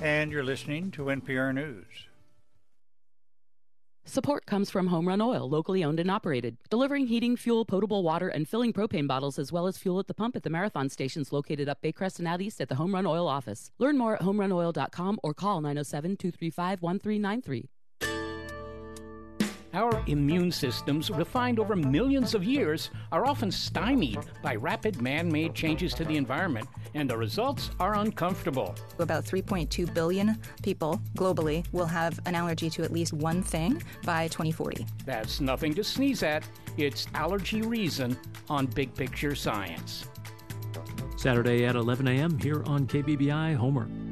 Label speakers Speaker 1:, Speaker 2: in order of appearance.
Speaker 1: And you're listening to NPR News.
Speaker 2: Support comes from Home Run Oil, locally owned and operated, delivering heating, fuel, potable water, and filling propane bottles, as well as fuel at the pump at the Marathon stations located up Baycrest and out east at the Home Run Oil office. Learn more at homerunoil.com or call 907-235-1393.
Speaker 3: Our immune systems, refined over millions of years, are often stymied by rapid man-made changes to the environment, and the results are uncomfortable.
Speaker 4: About 3.2 billion people globally will have an allergy to at least one thing by 2040.
Speaker 3: That's nothing to sneeze at. It's Allergy Reason on Big Picture Science.
Speaker 5: Saturday at 11 a.m. here on KBBI Homer.